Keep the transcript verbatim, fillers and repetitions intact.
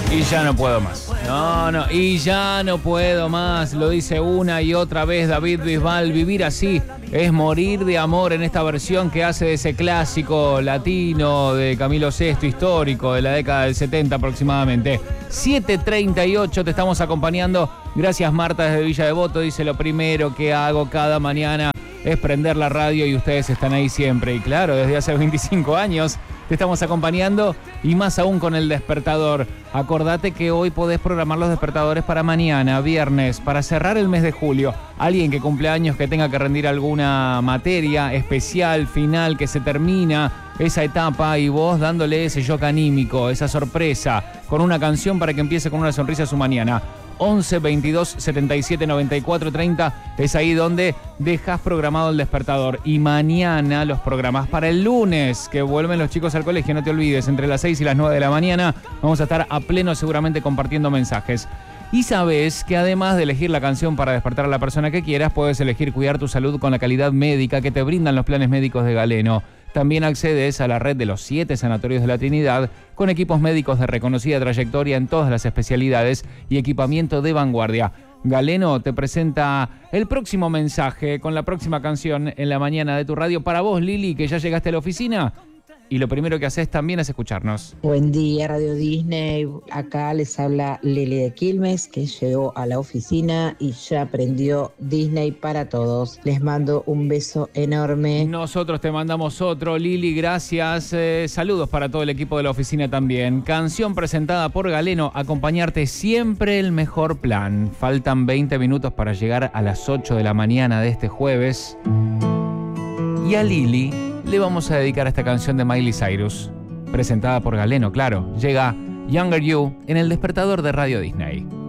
Y ya no puedo más. No, no, y ya no puedo más. Lo dice una y otra vez David Bisbal. Vivir así es morir de amor en esta versión que hace de ese clásico latino de Camilo Sesto, histórico, de la década del setenta aproximadamente. siete treinta y ocho, te estamos acompañando. Gracias, Marta, desde Villa Devoto. Dice, lo primero que hago cada mañana es prender la radio y ustedes están ahí siempre. Y claro, desde hace veinticinco años te estamos acompañando y más aún con el despertador. Acordate que hoy podés programar los despertadores para mañana, viernes, para cerrar el mes de julio. Alguien que cumple años, que tenga que rendir alguna materia especial, final, que se termina esa etapa y vos dándole ese shock anímico, esa sorpresa, con una canción para que empiece con una sonrisa su mañana. once, veintidós, setenta y siete, noventa y cuatro, treinta, es ahí donde dejas programado el despertador. Y mañana los programas para el lunes, que vuelven los chicos al colegio, no te olvides, entre las seis y las nueve de la mañana vamos a estar a pleno seguramente compartiendo mensajes. Y sabes que además de elegir la canción para despertar a la persona que quieras, puedes elegir cuidar tu salud con la calidad médica que te brindan los planes médicos de Galeno. También accedes a la red de los siete sanatorios de la Trinidad con equipos médicos de reconocida trayectoria en todas las especialidades y equipamiento de vanguardia. Galeno te presenta el próximo mensaje con la próxima canción en la mañana de tu radio. Para vos, Lili, que ya llegaste a la oficina y lo primero que haces también es escucharnos. Buen día, Radio Disney. Acá les habla Lili de Quilmes, que llegó a la oficina y ya aprendió Disney para todos. Les mando un beso enorme. Nosotros te mandamos otro, Lili, gracias. Eh, saludos para todo el equipo de la oficina también. Canción presentada por Galeno, acompañarte siempre el mejor plan. Faltan veinte minutos para llegar a las ocho de la mañana de este jueves. Y a Lili le vamos a dedicar esta canción de Miley Cyrus, presentada por Galeno, claro. Llega Younger You en el despertador de Radio Disney.